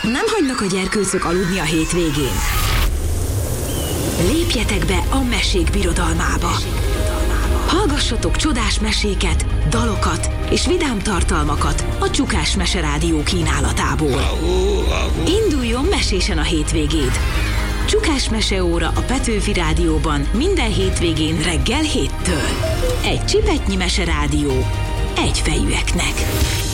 Nem hagynak a gyerkőcök aludni a hétvégén? Lépjetek be a mesék birodalmába! Hallgassatok csodás meséket, dalokat és vidám tartalmakat a Csukás Mese Rádió kínálatából. Induljon mesésen a hétvégéd! Csukás Meseóra a Petőfi Rádióban minden hétvégén reggel 7-től. Egy csipetnyi meserádió egyfejűeknek.